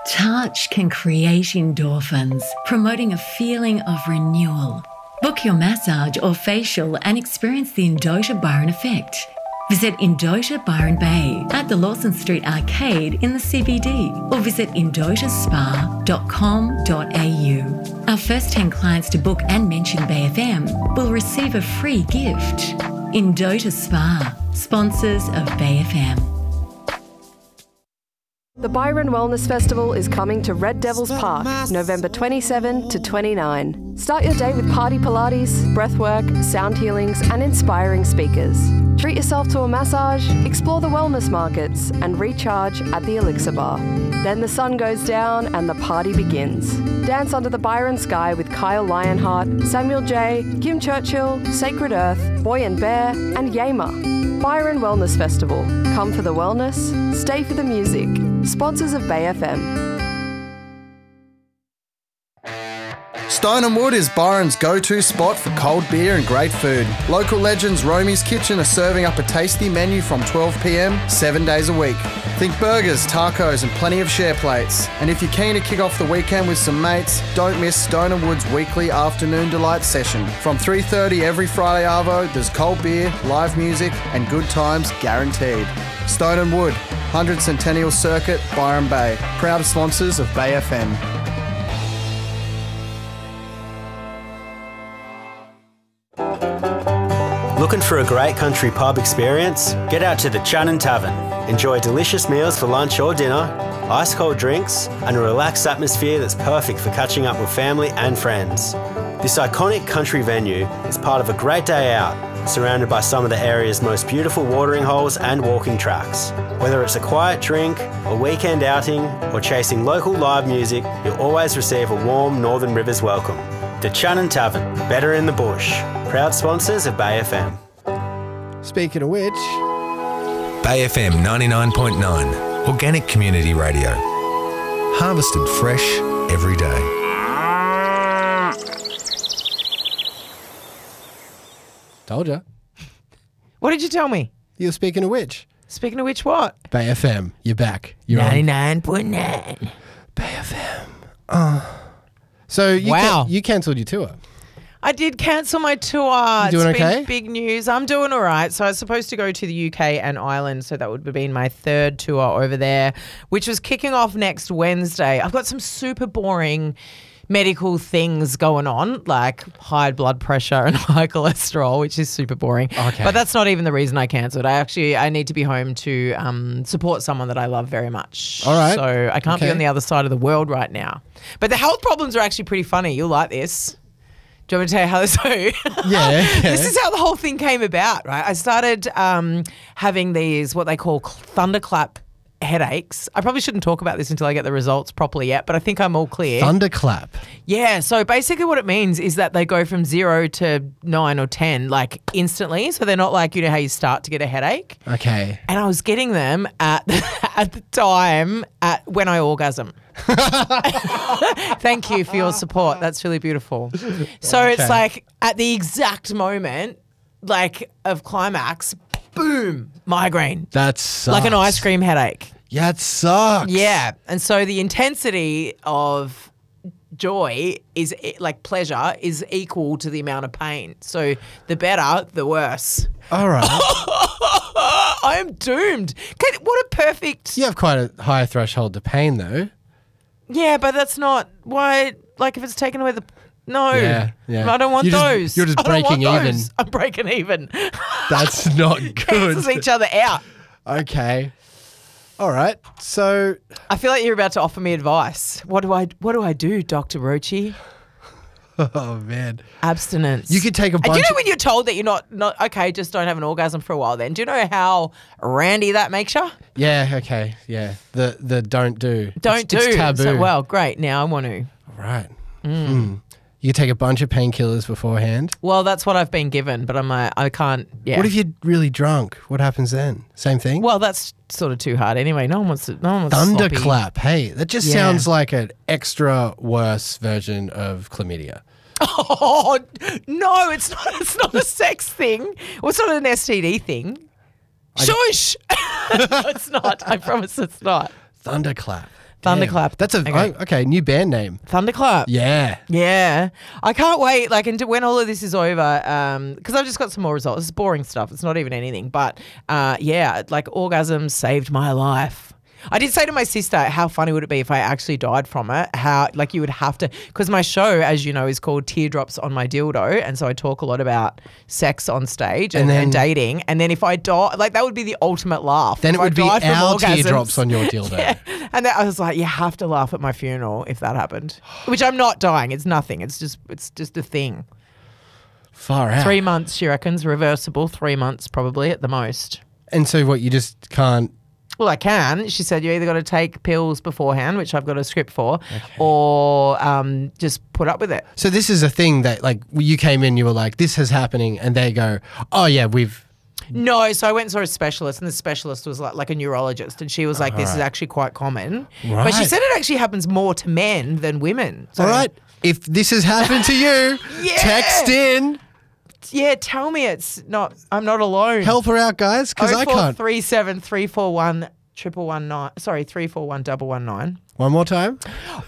Touch can create endorphins, promoting a feeling of renewal. Book your massage or facial and experience the Endota Byron effect. Visit Endota Byron Bay at the Lawson Street Arcade in the CBD or visit endotaspa.com.au. Our first 10 clients to book and mention Bay FM will receive a free gift. Endota Spa, sponsors of Bay FM. The Byron Wellness Festival is coming to Red Devils Park, November 27 to 29. Start your day with party Pilates, breathwork, sound healings and inspiring speakers. Treat yourself to a massage, explore the wellness markets and recharge at the Elixir Bar. Then the sun goes down and the party begins. Dance under the Byron sky with Kyle Lionheart, Samuel J, Kim Churchill, Sacred Earth, Boy and Bear and Yama. Byron Wellness Festival. Come for the wellness, stay for the music. Sponsors of Bay FM. Stone & Wood is Byron's go-to spot for cold beer and great food. Local legends Romy's Kitchen are serving up a tasty menu from 12 p.m, 7 days a week. Think burgers, tacos and plenty of share plates. And if you're keen to kick off the weekend with some mates, don't miss Stone & Wood's weekly afternoon delight session. From 3:30 every Friday arvo, there's cold beer, live music and good times guaranteed. Stone & Wood, 100 Centennial Circuit, Byron Bay. Proud sponsors of Bay FM. Looking for a great country pub experience? Get out to the Channon Tavern. Enjoy delicious meals for lunch or dinner, ice-cold drinks, and a relaxed atmosphere that's perfect for catching up with family and friends. This iconic country venue is part of a great day out, surrounded by some of the area's most beautiful watering holes and walking tracks. Whether it's a quiet drink, a weekend outing, or chasing local live music, you'll always receive a warm Northern Rivers welcome. The Channon Tavern, better in the bush. Proud sponsors of Bay FM. Speaking of which... Bay FM 99.9, organic community radio. Harvested fresh every day. Told ya. What did you tell me? You were speaking of which? Speaking of which, what? Bay FM, you're back. You're 99.9. Bay FM. So you cancelled your tour. I did cancel my tour. You doing it's been okay? Big news. I'm doing all right. So I was supposed to go to the UK and Ireland, so that would have been my third tour over there, which was kicking off next Wednesday. I've got some super boring medical things going on, like high blood pressure and high cholesterol, which is super boring. Okay. But that's not even the reason I cancelled. I need to be home to support someone that I love very much. All right. So I can't be on the other side of the world right now. But the health problems are actually pretty funny. You'll like this. Do you want me to tell you how this Yeah. This is how the whole thing came about, right? I started having these, what they call thunderclap headaches. I probably shouldn't talk about this until I get the results properly yet, but I think I'm all clear. Thunderclap. Yeah. So basically what it means is that they go from 0 to 9 or 10 like instantly. So they're not like, you know how you start to get a headache. Okay. And I was getting them at the time when I orgasm. Thank you for your support. That's really beautiful. So it's like at the exact moment, like of climax, boom, migraine. That sucks. Like an ice cream headache. Yeah, it sucks. Yeah. And so the intensity of joy is like pleasure is equal to the amount of pain. So the better, the worse. All right. I am doomed. What a perfect... You have quite a high threshold to pain, though. Yeah, but that's not why. Like if it's taken away the. No. Yeah. I don't want those. You're just breaking even. I'm breaking even. That's not good. Cancels each other out. Okay. All right. So I feel like you're about to offer me advice. What do I do, Dr. Rochi? oh man. Abstinence. You could take a bunch. Do you know when you're told that you're not okay, just don't have an orgasm for a while then? Do you know how randy that makes you? Yeah, okay. Yeah. The don't do. Don't do. It's taboo. So, well, great. Now I want to. All right. You take a bunch of painkillers beforehand. Well, that's what I've been given, but I'm like, I can't. Yeah. What if you're really drunk? What happens then? Same thing? Well, that's sort of too hard anyway. No one wants Thunderclap. Hey, that just Yeah. sounds like an extra worse version of chlamydia. Oh no, it's not. It's not a sex thing. Well, it's not an STD thing. Shush. No, it's not. I promise it's not. Thunderclap. Thunderclap. That's okay. New band name. Thunderclap. Yeah. Yeah. I can't wait, like, until when all of this is over, because I've just got some more results. It's boring stuff. It's not even anything. But, yeah, like, orgasm saved my life. I did say to my sister, how funny would it be if I actually died from it? How, like, you would have to, because my show, as you know, is called Teardrops on My Dildo. And so I talk a lot about sex on stage and dating. And then if I die, like, that would be the ultimate laugh. Then it would be our teardrops on your dildo. Yeah. And then I was like, you have to laugh at my funeral if that happened. Which I'm not dying. It's nothing. It's just a thing. Far out. 3 months, she reckons, reversible. 3 months probably at the most. And so what, you just can't... Well, I can. She said you either got to take pills beforehand, which I've got a script for, or just put up with it. So this is a thing that, like, you came in, you were like, this is happening, and they go, oh, yeah, we've... No, so I went and saw a specialist, and the specialist was like a neurologist, and she was like, this is actually quite common. Right. But she said it actually happens more to men than women. So, all right. If this has happened to you, text in. Yeah, tell me I'm not alone. Help her out, guys, because I can't. 0437 341 119. Sorry, 341 119. One more time.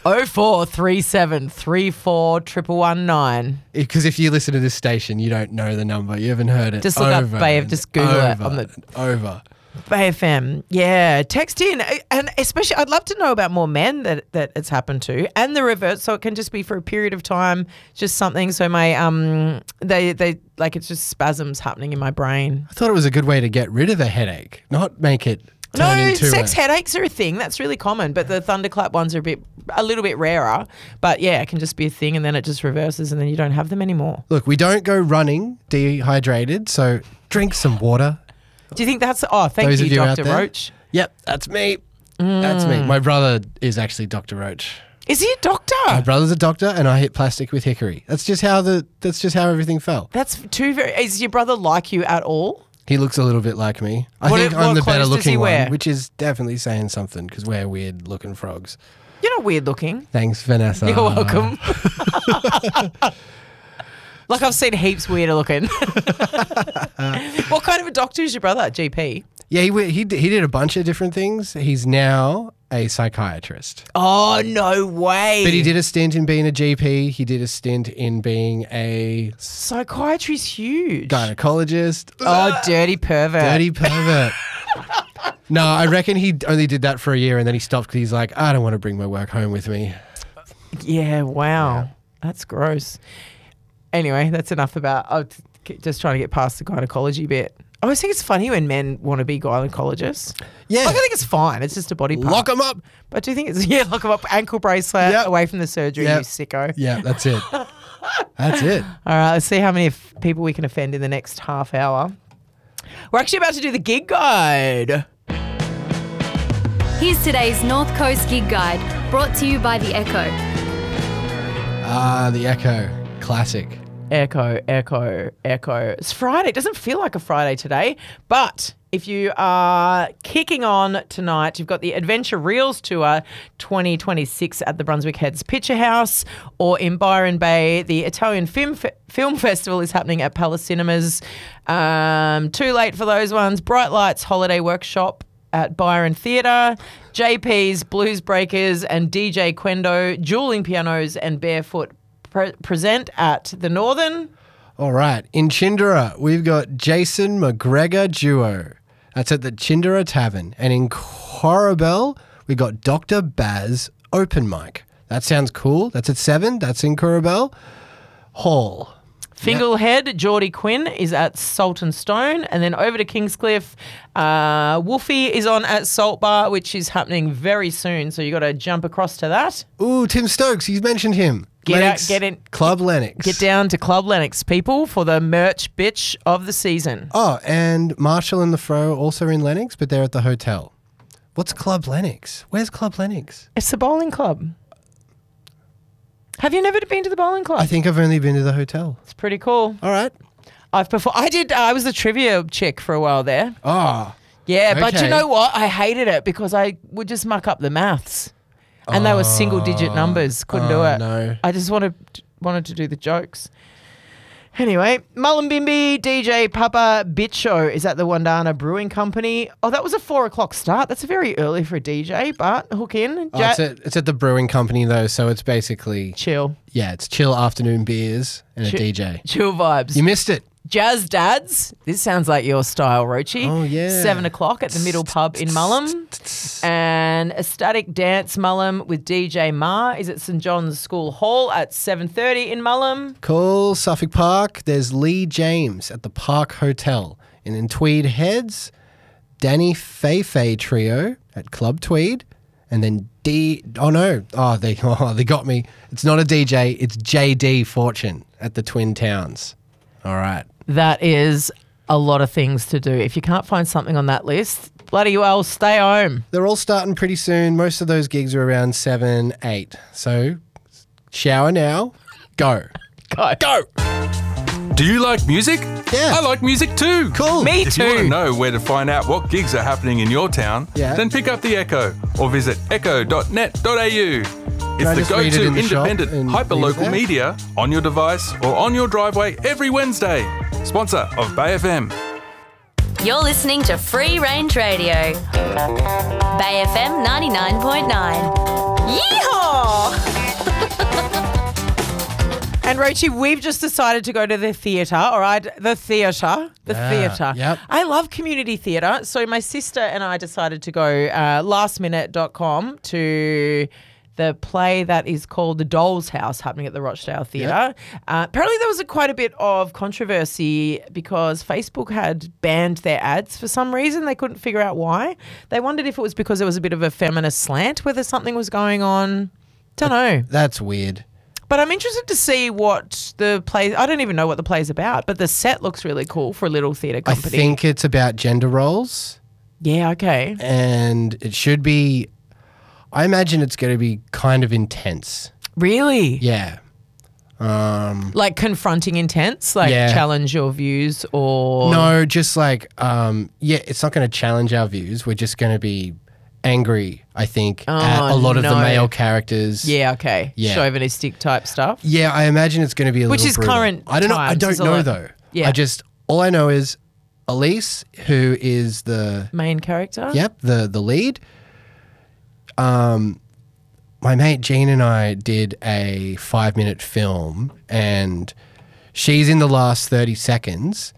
0437 34 119. Because if you listen to this station, you don't know the number. You haven't heard it. Just look up Bay, just Google it. Over. Bay FM. Yeah. Text in. And especially, I'd love to know about more men that it's happened to, and the reverse. So it can just be for a period of time, just something. So my, they like, it's just spasms happening in my brain. I thought it was a good way to get rid of a headache, not make it turn into sex headaches are a thing. That's really common. But the thunderclap ones are a little bit rarer. But yeah, it can just be a thing, and then it just reverses, and then you don't have them anymore. Look, we don't go running dehydrated, so drink some water. Do you think that's... Oh, thank you, Dr. Roach. Yep, that's me. That's me. My brother is actually Dr. Roach. Is he a doctor? My brother's a doctor, and I hit plastic with hickory. That's just how everything fell. Is your brother like you at all? He looks a little bit like me. I think I'm the better looking one, which is definitely saying something because we're weird looking frogs. You're not weird looking. Thanks, Vanessa. You're welcome. Like, I've seen heaps weirder looking. What kind of a doctor is your brother? GP? Yeah, he did a bunch of different things. He's now a psychiatrist. Oh, no way. But he did a stint in being a GP. He did a stint in being a... Psychiatry's huge. Gynecologist. Oh, dirty pervert. Dirty pervert. No, I reckon he only did that for a year and then he stopped because he's like, I don't want to bring my work home with me. Yeah, wow. Yeah. That's gross. Anyway, that's enough about... just trying to get past the gynecology bit. I always think it's funny when men want to be gynecologists. Yeah. Like, I think it's fine. It's just a body part. Lock them up. But do you think it's... Yeah, lock them up. Ankle bracelet, away from the surgery, you sicko. Yeah, that's it. That's it. All right, let's see how many people we can offend in the next half hour. We're actually about to do the gig guide. Here's today's North Coast Gig Guide, brought to you by The Echo. The Echo. Classic. Echo. It's Friday. It doesn't feel like a Friday today, but if you are kicking on tonight, you've got the Adventure Reels Tour 2026 at the Brunswick Heads Picture House, or in Byron Bay, the Italian Film Festival is happening at Palace Cinemas. Too late for those ones. Bright Lights Holiday Workshop at Byron Theatre, JP's Blues Breakers and DJ Quendo, Dueling Pianos and Barefoot present at the Northern. All right. In Chindera, we've got Jason McGregor Duo. That's at the Chindera Tavern. And in Corabel, we got Dr. Baz Open Mic. That sounds cool. That's at 7. That's in Corabel Hall. Finglehead, Geordie Quinn is at Salt and Stone. And then over to Kingscliff, Wolfie is on at Salt Bar, which is happening very soon. So you got to jump across to that. Ooh, Tim Stokes. He's mentioned him. Get in. Club Lennox. Get down to Club Lennox, people, for the merch bitch of the season. Oh, and Marshall and the Fro also in Lennox, but they're at the hotel. What's Club Lennox? Where's Club Lennox? It's the bowling club. Have you never been to the bowling club? I think I've only been to the hotel. It's pretty cool. All right. I was the trivia chick for a while there. Oh. Yeah, okay. But you know what? I hated it because I would just muck up the maths. And they were single-digit numbers. Couldn't do it. No. I just wanted to do the jokes. Anyway, Mullumbimby DJ Papa Bit Show is at the Wandana Brewing Company. Oh, that was a 4 o'clock start. That's very early for a DJ, but hook in. It's at the brewing company though, so it's basically chill. Yeah, it's chill afternoon beers and a DJ. Chill vibes. You missed it. Jazz Dads. This sounds like your style, Rochi. Oh, yeah. 7 o'clock at the Middle Pub in Mullum. And Ecstatic Dance Mullum with DJ Ma is at St John's School Hall at 7:30 in Mullum. Cool. Suffolk Park. There's Lee James at the Park Hotel. And in Tweed Heads, Danny Fei Trio at Club Tweed. And then they got me. It's not a DJ, it's JD Fortune at the Twin Towns. All right. That is a lot of things to do. If you can't find something on that list, bloody well, stay home. They're all starting pretty soon. Most of those gigs are around 7, 8. So shower now. Go. Go. Do you like music? Yeah. I like music too. Cool. Me If you want to too. know where to find out what gigs are happening in your town, Yeah. then pick up the Echo or visit echo.net.au. I It's the just read it go-to in the shop independent, and leave it hyper-local there? media on your device or on your driveway every Wednesday. Sponsor of Bay FM. You're listening to Free Range Radio. Bay FM 99.9. Yeehaw! And Rochi, we've just decided to go to the theatre, all right? The theatre. Yep. I love community theatre. So my sister and I decided to go lastminute.com to the play that is called The Doll's House happening at the Rochdale Theatre. Apparently there was quite a bit of controversy because Facebook had banned their ads for some reason. They couldn't figure out why. They wondered if it was because there was a bit of a feminist slant, whether something was going on. Don't know. That's weird. But I'm interested to see what the play... I don't even know what the play's about, but the set looks really cool for a little theatre I company. think it's about gender roles. Yeah, okay. And it should be... I imagine it's going to be kind of intense. Really? Yeah. Like confronting intense? Like Yeah. challenge your views or... No, just like, it's not going to challenge our views. We're just going to be angry, I think, at a lot of the no. male characters. Yeah, okay. Yeah. Chauvinistic type stuff. Yeah, I imagine it's going to be a Which little is brutal. current I don't know. I times. don't There's a know lot- though. Yeah. All I know is Elise, who is the Main character? the lead. My mate Jean and I did a 5-minute film, and she's in the last 30 seconds.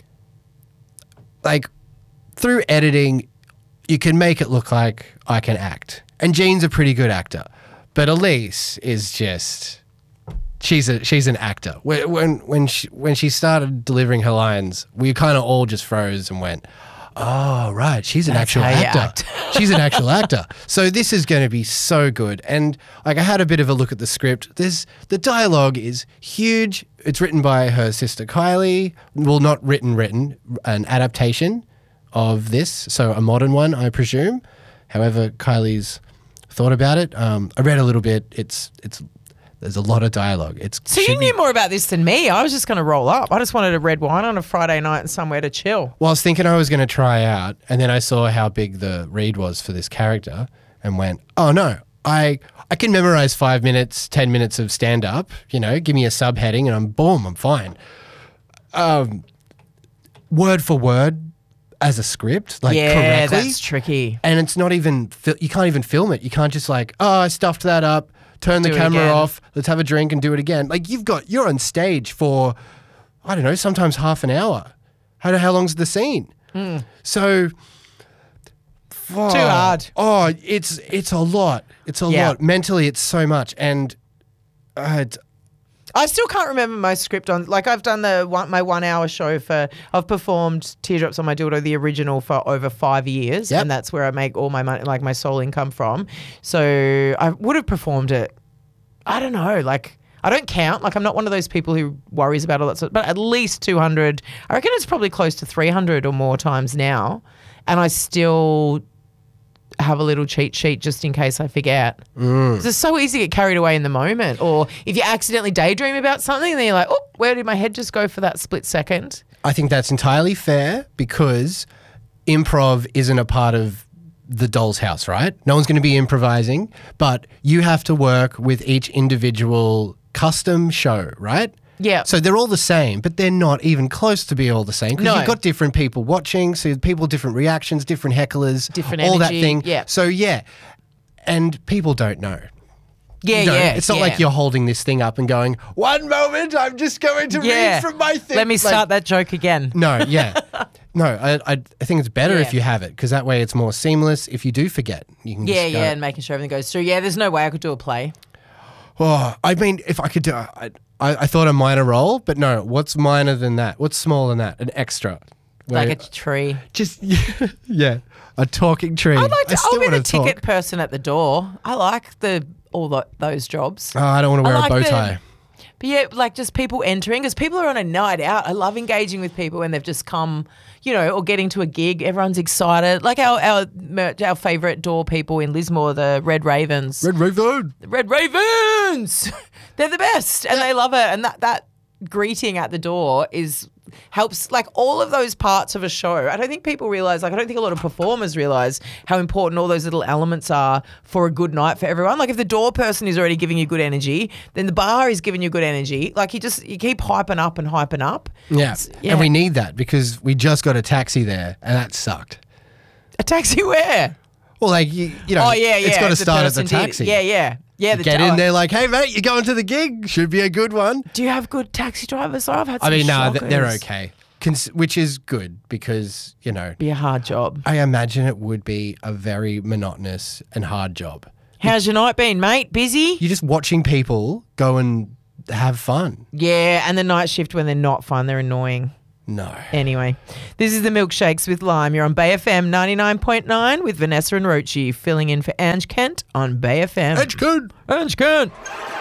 Like, through editing, you can make it look like I can act. And Jean's a pretty good actor. But Elise is just... She's an actor. When she started delivering her lines, we kind of all just froze and went, oh, right, she's an actual how you actor. She's an actual actor. So this is going to be so good. And like, I had a bit of a look at the script. The dialogue is huge. It's written by her sister Kylie. Well, not written, an adaptation of this. So a modern one, I presume. However, Kylie's thought about it. I read a little bit. There's a lot of dialogue. So you knew more about this than me. I was just going to roll up. I just wanted a red wine on a Friday night and somewhere to chill. Well, I was thinking I was going to try out, and then I saw how big the read was for this character and went, oh, no, I can memorize 5 minutes, 10 minutes of stand-up, give me a subheading and I'm fine. Word for word as a script, correctly. Yeah, that's tricky. And it's not even, you can't even film it. You can't just I stuffed that up, turn the Do it camera again. off, let's have a drink and do it again. Like, you're on stage for, I don't know, sometimes half an hour. How long's the scene? So... Too hard. Oh, it's a lot. It's a lot. Mentally, it's so much. And I still can't remember my script on. Like, I've done my 1 hour show I've performed Teardrops on My Dildo, the original, for over 5 years, Yep. and that's where I make all my money, like my sole income from. So I would have performed it. I don't know, like. I don't count. Like, I'm not one of those people who worries about all that stuff, but at least 200. I reckon it's probably close to 300 or more times now, and I still have a little cheat sheet just in case I forget. 'Cause it's so easy to get carried away in the moment, or if you accidentally daydream about something, then you're like, oh, where did my head just go for that split second? I think that's entirely fair because improv isn't a part of the Doll's House, right? No one's going to be improvising, but you have to work with each individual custom show, right? Yeah. So they're all the same, but they're not even close to be all the same because No. you've got different people watching, so people, different reactions, different hecklers, Different all that energy, thing. yeah. So yeah, and people don't know. Yeah, You know, yeah. It's not like you're holding this thing up and going, one moment, I'm just going to read from my thing. Let me start that joke again. No, yeah. No, I think it's better Yeah. if you have it because that way it's more seamless. If you do forget, you can Yeah, just go. yeah, and making sure everything goes through. Yeah, there's no way I could do a play. Oh, I mean, if I could do I thought a minor role, but no, what's minor than that? What's smaller than that? An extra. Like Where- a tree. Just, yeah, a talking tree. I'd like to. still I'll be the wanna talk. ticket person at the door. I like those jobs. Oh, I don't want to wear I a bow like tie. But yeah, like just people entering, because people are on a night out. I love engaging with people when they've just come, or getting to a gig. Everyone's excited. Like our favourite door people in Lismore, the Red Ravens. Red Raven. The Red Ravens! They're the best and they love it. And that greeting at the door helps like all of those parts of a show. I don't think people realise, like I don't think a lot of performers realise how important all those little elements are for a good night for everyone. Like if the door person is already giving you good energy, then the bar is giving you good energy. Like you keep hyping up and hyping up. Yeah. And we need that because we just got a taxi there and that sucked. A taxi where? Well, like, you know, Oh yeah, yeah. it's got to if the start at the person did- taxi. Yeah, yeah. Yeah, You get in there like, hey, mate, you're going to the gig. Should be a good one. Do you have good taxi drivers? I've had some I mean, no, they're shockers. okay. Which is good because, Be a hard job. I imagine it would be a very monotonous and hard job. How's your night been, mate? Busy? You're just watching people go and have fun. Yeah, and the night shift when they're not fun, they're annoying. No. Anyway, this is the Milkshakes with Lime. You're on Bay FM 99.9 with Vanessa and Rochi, filling in for Ange Kent on Bay FM. Ange Kent. Ange Kent.